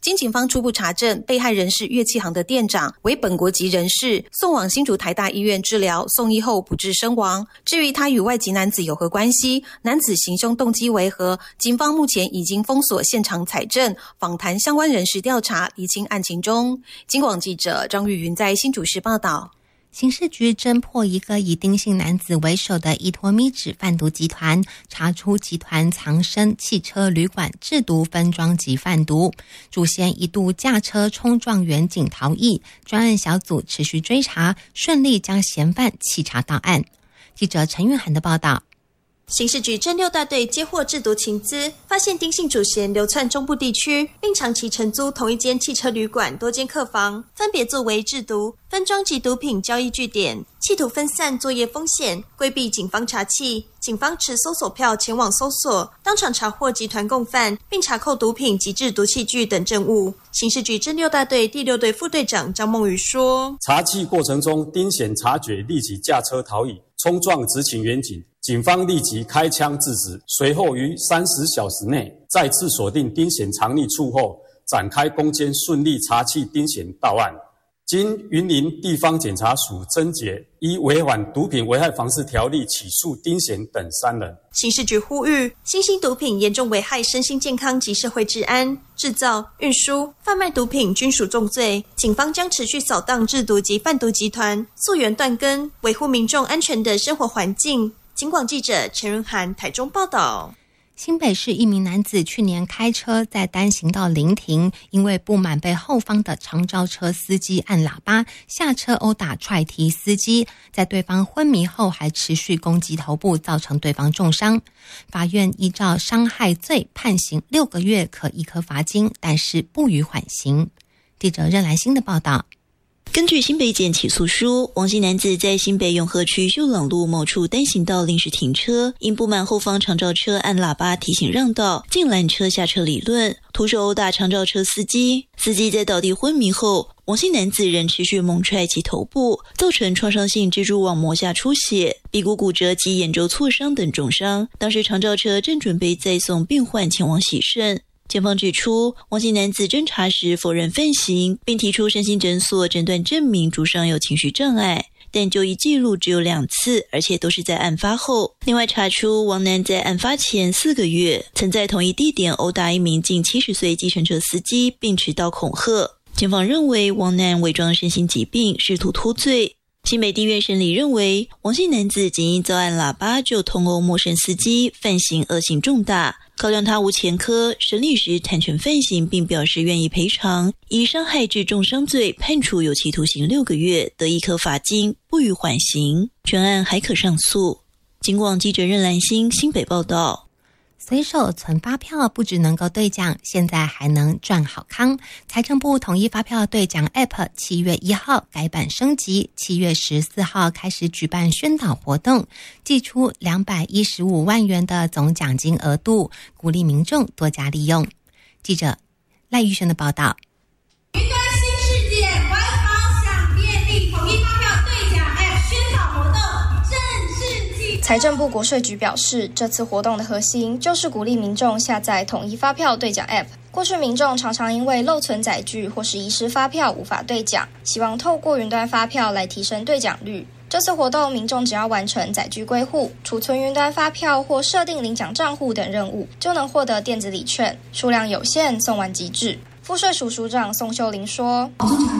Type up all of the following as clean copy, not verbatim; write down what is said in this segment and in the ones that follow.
经警方初步查证，被害人是乐器行的店长，为本国籍人士，送往新竹台大医院治疗，送医后不治身亡。至于他与外籍男子有何关系，男子行凶动机为何，警方目前已经封锁现场采证，访谈相关人士调查，厘清案情中。警广记者张玉云在新竹市报道。 刑事局侦破一个以丁姓男子为首的依托咪纸贩毒集团，查出集团藏身汽车旅馆制毒分装及贩毒，主嫌一度驾车冲撞员警逃逸，专案小组持续追查，顺利将嫌犯缉查到案。记者陈韵涵的报道。 刑事局侦6大队接获制毒情资，发现丁姓主嫌流窜中部地区，并长期承租同一间汽车旅馆多间客房，分别作为制毒、分装及毒品交易据点，企图分散作业风险，规避警方查缉。警方持搜索票前往搜索，当场查获集团共犯，并查扣毒品及制毒器具等证物。刑事局侦6大队第6队副队长张梦瑜说： 查缉过程中，丁显察觉，立即驾车逃逸，冲撞执勤员警。警方立即开枪制止，随后于30小时内再次锁定丁显藏匿处后，展开攻坚，顺利查缉丁显到案。经云林地方检察署侦结，依违反毒品危害防治条例起诉丁显等3人。 刑事局呼吁，新兴毒品严重危害身心健康及社会治安，制造、运输、贩卖毒品均属重罪。警方将持续扫荡制毒及贩毒集团，溯源断根，维护民众安全的生活环境。警广记者陈润涵台中报道。 新北市一名男子去年开车在单行道临停，因为不满被后方的长照车司机按喇叭，下车殴打踹踢司机，在对方昏迷后还持续攻击头部，造成对方重伤。法院依照伤害罪判刑6个月，可一颗罚金，但是不予缓刑。记者任兰馨的报道。 根据新北检起诉书，王姓男子在新北永和区秀朗路某处单行道临时停车，因不满后方长照车按喇叭提醒让道，竟拦车下车理论，徒手殴打长照车司机。司机在倒地昏迷后，王姓男子仍持续猛踹其头部，造成创伤性蜘蛛网膜下出血、鼻骨骨折及眼周挫伤等重伤。当时长照车正准备载送病患前往洗肾。检方指出，王姓男子侦查时否认犯行，并提出身心诊所诊断证明主伤有情绪障碍，但就医记录只有2次，而且都是在案发后。另外查出，王男在案发前4个月曾在同一地点殴打一名近70岁计程车司机，并持刀恐吓。检方认为王男伪装身心疾病，试图脱罪。新北地院审理认为，王姓男子仅因遭按喇叭就痛殴陌生司机，犯行恶性重大。考量他无前科，审理时坦诚犯行，并表示愿意赔偿，以伤害致重伤罪判处有期徒刑6个月，得1颗罚金，不予缓刑。全案还可上诉。警广记者任兰馨新北报道。 随手存发票不只能够兑奖，现在还能赚好康。财政部统一发票兑奖 App 7月1号改版升级，7月14号开始举办宣导活动，祭出215万元的总奖金额度，鼓励民众多加利用。记者赖玉璇的报道。 云端新世界环保享便利统一发票兑奖 App 宣导活动正式启动。 财政部国税局表示，这次活动的核心就是鼓励民众下载统一发票兑奖 App。过去民众常常因为漏存载具或是遗失发票无法兑奖，希望透过云端发票来提升兑奖率。这次活动，民众只要完成载具归户、储存云端发票或设定领奖账户等任务，就能获得电子礼券，数量有限，送完即止。赋税署署长宋秀玲说：“ 总奖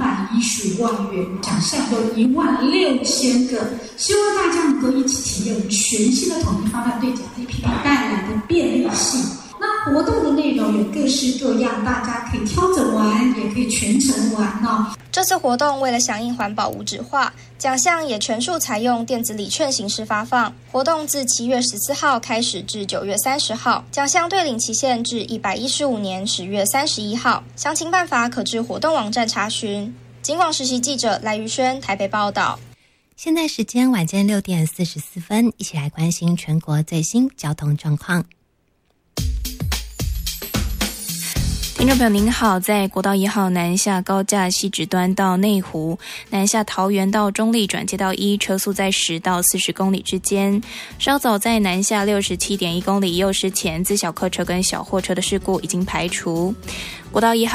215万元，奖项有16000个，希望大家能够一起体验全新的统一发票兑奖这品牌带来的便利性。那活动的内容有各式各样，大家可以挑着玩，也可以全程玩哦。” 这次活动为了响应环保无纸化，奖项也全数采用电子礼券形式发放。活动自7月14号开始至9月30号，奖项兑领期限至115年10月31号。详情办法可至活动网站查询。警广实习记者赖玉轩台北报道。 现在时间晚间6点44分，一起来关心全国最新交通状况。 听众朋友您好，在国道1号南下高架汐止端到内湖，南下桃园到中立转接道1，车速在10到40公里之间。稍早在南下67.1公里右时前，自小客车跟小货车的事故已经排除。国道1号